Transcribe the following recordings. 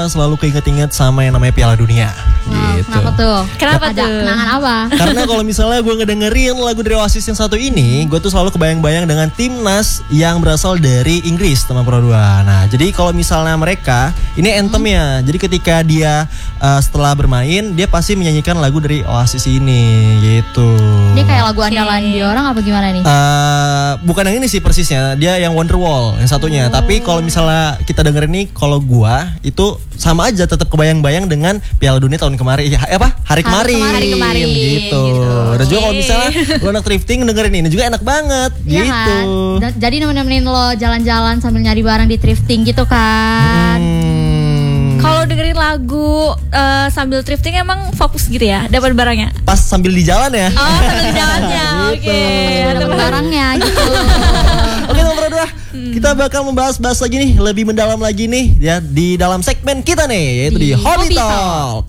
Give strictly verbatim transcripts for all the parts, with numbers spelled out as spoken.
Selalu keinget-inget sama yang namanya Piala Dunia. Wow, gitu. Kenapa tuh? Kenapa Ada tuh? kenangan apa? Karena kalau misalnya gue ngedengerin lagu dari Oasis yang satu ini, gue tuh selalu kebayang-bayang dengan timnas yang berasal dari Inggris, teman Pro dua. Nah, jadi kalau misalnya mereka, ini anthemnya. Jadi ketika dia uh, setelah bermain, dia pasti menyanyikan lagu dari Oasis ini, gitu. Ini kayak lagu andalan di orang apa gimana nih? Uh, bukan yang ini sih persisnya, dia yang Wonderwall yang satunya. Oh. Tapi kalau misalnya kita dengerin nih, kalau gua itu sama aja tetap kebayang-bayang dengan Piala Dunia tahun kemarin. Ya, apa? Hari kemarin. Hari kemarin, gitu. gitu. Dan juga kalau Oke. misalnya lu anak thrifting dengerin ini juga enak banget, Iya gitu. kan? Da- Jadi nemenin lo jalan-jalan sambil nyari barang di thrifting gitu kan? Hmm. Kalau dengerin lagu eh, sambil thrifting emang fokus gitu ya, dapat barangnya. Pas sambil di jalan ya. Oh, sambil di jalannya. Oke. Gitu. Dapat barangnya gitu. Oke nomor dua, kita bakal membahas-bahas lagi nih, lebih mendalam lagi nih ya di dalam segmen kita nih, yaitu di, Di Hobby Hobby Talk.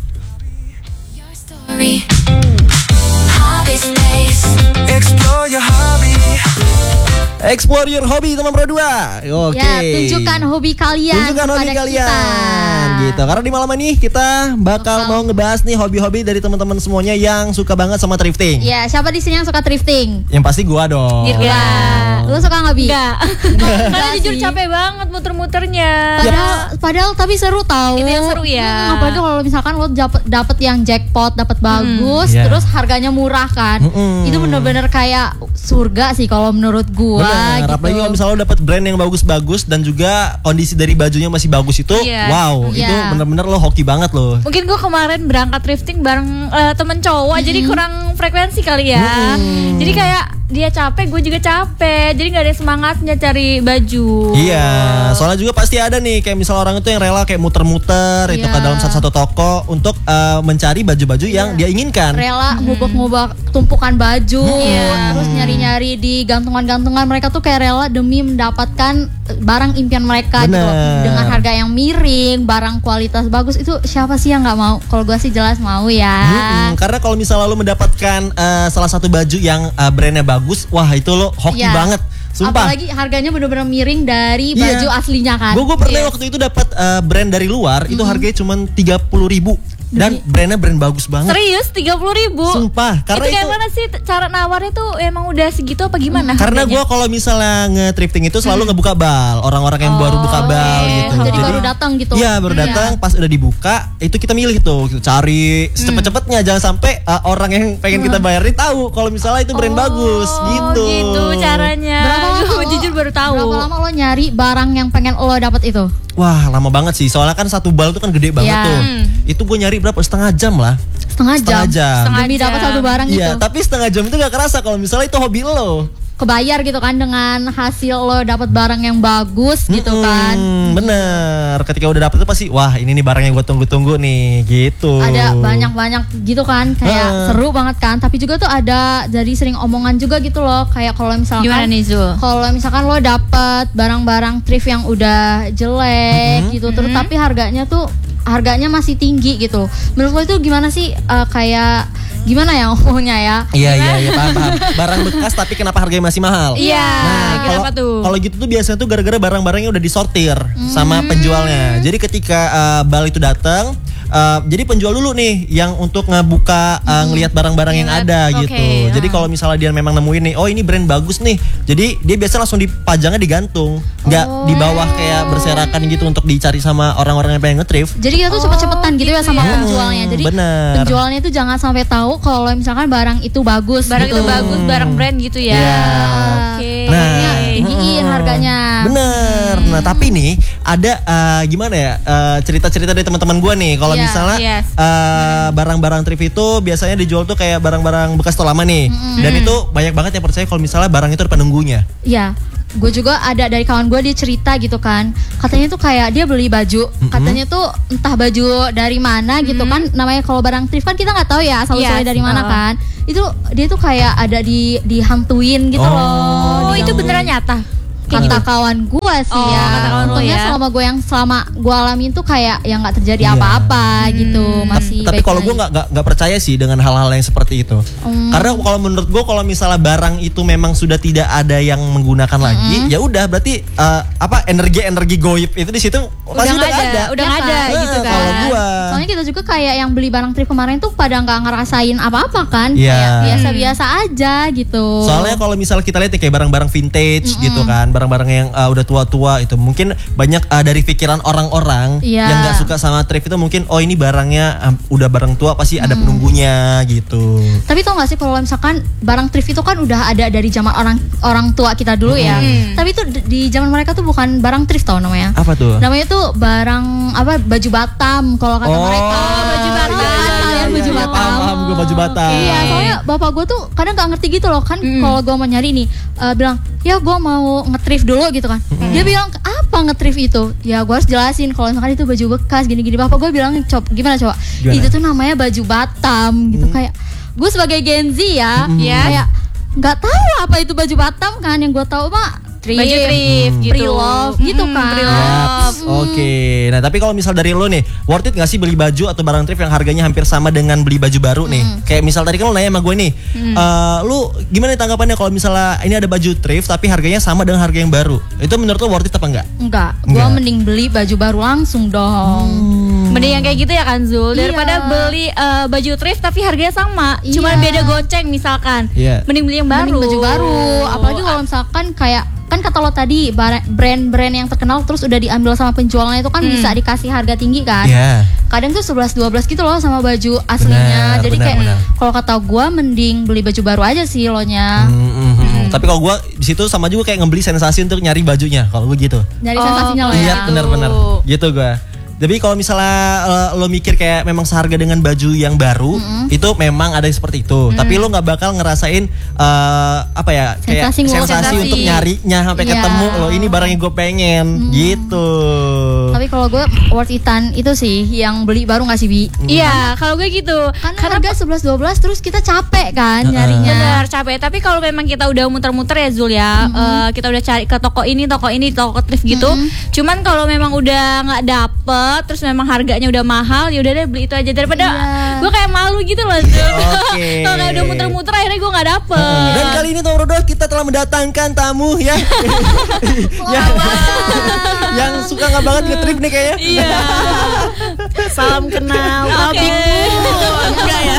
Hobby space. Explore your hobby. Explore your hobby teman Pro dua. Oke. Ya, tunjukkan hobi kalian Tunjukkan hobi kepada kalian kita. gitu. Karena di malam ini kita bakal Bakal. mau ngebahas nih hobi-hobi dari teman-teman semuanya yang suka banget sama thrifting. Ya, siapa di sini yang suka thrifting? Yang pasti gua dong. Dirga. Lo suka nggak, Bi? Enggak. Enggak Karena jujur sih. capek banget muter-muternya. Padahal, padahal tapi seru tau. Itu yang seru ya. Hmm, apalagi kalau misalkan lo dapet, dapet yang jackpot, dapet bagus, Iya. terus harganya murah kan. Mm-mm. Itu bener-bener kayak surga sih kalau menurut gua. Bener, gitu. apalagi kalau misalnya lo dapet brand yang bagus-bagus dan juga kondisi dari bajunya masih bagus itu, Iya. wow, Iya. itu bener-bener lo hoki banget loh. Mungkin gue kemarin berangkat thrifting bareng eh, temen cowok, jadi kurang frekuensi kali ya. Mm-mm. Jadi kayak dia capek, gue juga capek. Jadi nggak ada semangatnya cari baju. Iya, soalnya juga pasti ada nih kayak misal orang itu yang rela kayak muter-muter itu ke Iya. dalam satu-satu toko untuk eh, mencari baju-baju yang dia inginkan. Rela ngubah-ngubah tumpukan baju, Iya. terus nyari-nyari di gantungan-gantungan, mereka tuh kayak rela demi mendapatkan barang impian mereka gitu loh. Bener. Dengan harga yang miring, barang kualitas bagus, itu siapa sih yang nggak mau? Kalau gua sih jelas mau ya. Mm-mm, karena kalau misalnya lo mendapatkan eh, salah satu baju yang eh, brandnya bagus, wah itu lo hoki Iya. banget. Sumpah. Apalagi harganya bener-bener miring dari Iya. baju aslinya kan. Gue pernah Yes. waktu itu dapat eh, brand dari luar, itu harganya cuma tiga puluh ribu dan brandnya brand bagus banget. Serius tiga puluh ribu. Sumpah, karena itu kayak itu- mana sih t- cara nawarnya tuh emang udah segitu apa gimana? Karena harganya? gue kalau misalnya nge-thrifting itu selalu ngebuka bal, orang-orang yang baru buka bal oke. gitu. Jadi baru datang gitu. Iya baru datang, pas udah dibuka itu kita milih tuh, gitu, cari secepat-cepatnya, jangan sampai uh, orang yang pengen kita bayarin tahu kalau misalnya itu brand bagus gitu. Oh gitu caranya. Berapa lama Gue lo- jujur baru tahu. Berapa lama lo nyari barang yang pengen lo dapet itu? Wah lama banget sih, soalnya kan satu bal itu kan gede banget Iya. tuh. Hmm. Itu gue nyari berapa, setengah jam lah. Setengah jam. Setengah jam. Setengah Demi dapat jam. satu barang Iya, itu. tapi setengah jam itu gak kerasa kalau misalnya itu hobi lo. Kebayar gitu kan dengan hasil lo dapat barang yang bagus gitu kan. Mm-mm, bener, ketika udah dapet itu pasti wah ini nih barang yang gue tunggu-tunggu nih gitu. Ada banyak-banyak gitu kan, kayak Heeh. seru banget kan. Tapi juga tuh ada jadi sering omongan juga gitu loh, kayak kalau misalkan Gimana nih, Zul? kalau misalkan lo dapet barang-barang thrift yang udah jelek gitu, terus tapi harganya tuh harganya masih tinggi gitu. Menurut lo itu gimana sih? Eh, kayak gimana ya ngomongnya ya? Iya iya iya paham, paham. Barang bekas tapi kenapa harganya masih mahal? Iya, Nah, kalau kenapa tuh? kalau gitu tuh biasanya tuh gara-gara barang-barangnya udah disortir sama penjualnya. Jadi ketika uh, bal itu datang, uh, jadi penjual dulu nih yang untuk ngebuka uh, ngelihat barang-barang yang Lihat, ada oke, gitu. Jadi ah. kalau misalnya dia memang nemuin nih, oh ini brand bagus nih. Jadi dia biasanya langsung dipajangnya digantung, nggak Oh. di bawah kayak berserakan gitu untuk dicari sama orang-orang yang pengen nge-thrift. Jadi kita tuh cepet-cepetan gitu, ya gitu sama ya. penjualnya. Jadi Bener. penjualnya itu jangan sampai tahu kalau misalkan barang itu bagus. Barang gitu. itu bagus, barang brand gitu ya. Iya. Oke. Nah, Makanya tinggiin mm, harganya. Bener. Nah tapi nih ada uh, gimana ya uh, cerita-cerita dari teman-teman gue nih. Kalau Iya, misalnya yes. uh, barang-barang thrift itu biasanya dijual tuh kayak barang-barang bekas tuh lama nih. Dan itu banyak banget yang percaya kalau misalnya barang itu ada penunggunya. Iya, gue juga ada dari kawan gue, dia cerita gitu kan, katanya tuh kayak dia beli baju, katanya tuh entah baju dari mana gitu kan, namanya kalau barang thrift kan kita nggak tahu ya asal usulnya Yes, dari mana uh. kan, itu dia tuh kayak ada di dihantuin gitu Oh. loh. Oh, itu digangguin. beneran nyata. Kayak thrifting kata gitu? kawan gue sih Oh, ya. kata kawan lo Untungnya ya. selama gue yang selama gue alamin tuh kayak yang nggak terjadi Iya. apa-apa gitu, masih. Tapi baik kalau gue aja. nggak nggak nggak percaya sih dengan hal-hal yang seperti itu. Hmm. Karena kalau menurut gue kalau misalnya barang itu memang sudah tidak ada yang menggunakan lagi, ya udah berarti eh, apa energi-energi goib itu di situ pasti nggak udah nggak ada, ada. udah nggak Ya ada kan? gitu Nah, kan. Kalau gue Soalnya kita juga kayak yang beli barang thrift kemarin tuh pada nggak ngerasain apa-apa kan, Iya. kayak biasa-biasa aja gitu. Soalnya kalau misalnya kita lihat ya kayak barang-barang vintage gitu kan, barang-barang yang uh, udah tua-tua itu mungkin banyak uh, dari pikiran orang-orang Iya. yang nggak suka sama thrift itu mungkin oh ini barangnya um, udah barang tua pasti ada penunggunya gitu. Tapi tau gak sih kalau misalkan barang thrift itu kan udah ada dari zaman orang orang tua kita dulu ya. Tapi itu d- di zaman mereka tuh bukan barang thrift tau namanya. Apa tuh? Namanya tuh barang apa baju Batam kalau kata Oh, mereka. baju Batam. Iya, iya, Kalian iya, baju iya, Batam. paham, paham gue baju Batam. Iya, soalnya bapak gue tuh kadang gak ngerti gitu loh kan. Kalau gue mau nyari nih, eh, bilang ya gue mau nge-thrift dulu gitu kan. Dia bilang apa nge-thrift itu? Ya gue harus jelasin kalau misalkan itu baju bekas gini-gini. Bapak gue bilang coba gimana coba? Gimana? Itu tuh namanya baju Batam gitu kayak. Gue sebagai Gen Z ya, Ya. kayak nggak tahu apa itu baju Batam kan. Yang gue tahu mah thrift, Baju thrift gitu. pre-love gitu Mm, kan. pre-love. Yaps, Oke, nah tapi kalau misal dari lo nih, worth it gak sih beli baju atau barang thrift yang harganya hampir sama dengan beli baju baru nih? Kayak misal tadi kan lo nanya sama gue nih, eh, lu gimana nih tanggapannya kalau misalnya ini ada baju thrift tapi harganya sama dengan harga yang baru? Itu menurut lo worth it apa enggak? Enggak, gue Enggak. mending beli baju baru langsung dong. Mending yang kayak gitu ya kan Zul, Iya. daripada beli eh, baju thrift tapi harganya sama, Iya. cuman beda goceng misalkan. Iya. Mending beli yang baru. Mending baju baru, apalagi kalau misalkan kayak kan kata lo tadi bar- brand-brand yang terkenal terus udah diambil sama penjualnya itu kan bisa dikasih harga tinggi kan. Iya. Kadang tuh sebelas dua belas gitu loh sama baju aslinya. Benar, Jadi benar, kayak benar. kalau kata gua mending beli baju baru aja sih lo nya. Hmm, hmm, hmm. Tapi kalau gue di situ sama juga kayak ngebeli sensasi untuk nyari bajunya. Kalau gue gitu. Nyari Oh, sensasinya lo Iya ya. benar-benar gitu gue. Tapi kalau misalnya uh, lo mikir kayak memang seharga dengan baju yang baru, itu memang ada yang seperti itu. Tapi lo nggak bakal ngerasain uh, apa ya kayak Sensasi, sensasi, sensasi. untuk nyarinya sampai Iya. ketemu lo ini barang yang gue pengen gitu. Tapi kalau gue worth itan itu sih yang beli baru nggak sih Bi? Iya, kalau gue gitu. Karena harga sebelas dua belas terus kita capek kan nyarinya. Bener capek, tapi kalau memang kita udah muter-muter ya Zul ya, eh, kita udah cari ke toko ini, toko ini, toko thrift gitu. Cuman kalau memang udah nggak dapet, terus memang harganya udah mahal, ya udah deh beli itu aja daripada Iya. gue kayak malu gitu loh Zul. Oke. Kalau kayak udah muter-muter akhirnya gue nggak dapet. Dan kali ini Tom Rodo kita telah mendatangkan tamu ya, yang, yang suka nggak banget nge-trip nih kayaknya. Iya. Salam kenal. Oke. Enggak ya.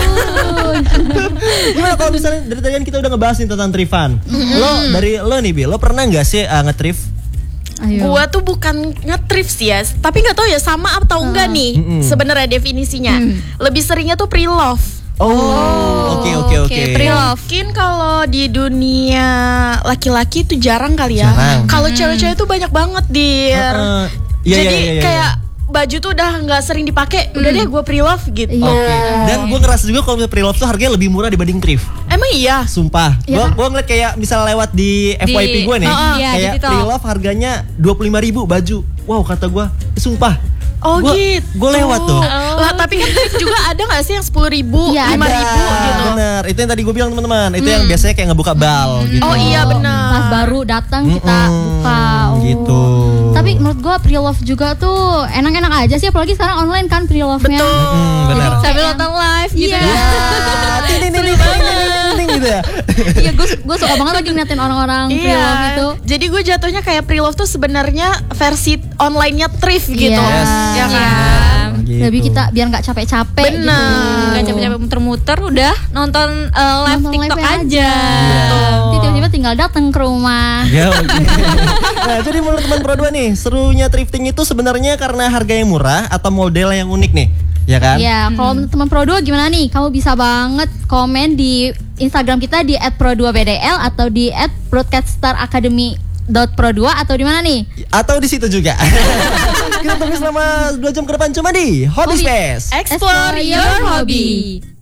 Gimana kalau misalnya dari tadi kan kita udah ngebahas nih tentang thriftan. Lo dari lo nih Bi, lo pernah nggak sih uh, nge-thrift? Ayo. Gua tuh bukan nge-thrift sih ya, tapi nggak tahu ya sama atau enggak nih sebenarnya definisinya. Lebih seringnya tuh pre-love. Oh, oke oke oke. pre-love. Mungkin kalau di dunia laki-laki itu jarang kali ya. Jarang. Kalau cewek-cewek tuh banyak banget di. Heeh. Iya, Jadi iya, iya, iya. kayak baju tuh udah nggak sering dipakai, udah deh gue pre-love gitu. Iya. Oke. Dan gue ngerasa juga kalau misalnya pre-love tuh harganya lebih murah dibanding thrift. Emang iya. Sumpah. Gue Iya. gue ngeliat kayak misalnya lewat di F Y P gue nih, Oh, oh, iya, kayak di TikTok. pre-love harganya dua puluh lima ribu baju. Wow kata gue, eh, sumpah. Oh Gua- gitu. Gue lewat tuh. Lah tapi kan thrift juga ada nggak sih yang sepuluh ribu, Iya, lima ada. ribu gitu. Bener. Itu yang tadi gue bilang teman-teman. Itu yang biasanya kayak ngebuka bal gitu. Oh iya benar. Pas baru datang kita Mm-mm, buka. Oh. gitu. Tapi menurut gue pre-love juga tuh enak-enak aja sih, apalagi sekarang online kan pre-love-nya. Betul. Hmm, bener. Sambil nonton live gitu Iya. ya. Ting, ting, ting, ting, ting, ting, ting, gitu ya. Iya, gue gue suka banget lagi ngeliatin orang-orang pre-love Iya. itu. Jadi gue jatuhnya kayak pre-love tuh sebenarnya versi online-nya thrift gitu. Iya. Yes. Ya kan? Gitu. Lebih kita biar nggak capek-capek. Bener. Gitu. Gak capek-capek muter-muter, udah nonton eh, live Nonton TikTok live-nya aja. Nanti tiba-tiba tinggal datang ke rumah. Ya, oke. Nah, jadi menurut teman Pro dua nih, serunya thrifting itu sebenarnya karena harga yang murah atau model yang unik nih, ya kan? Ya, kalau menurut teman Pro dua gimana nih? Kamu bisa banget komen di Instagram kita di et pro dua b d l atau di et broadcaster academy dot pro dua atau di mana nih? Atau di situ juga. Kita tunggu selama dua jam ke depan cuma di Hobby Space. Explore your hobby.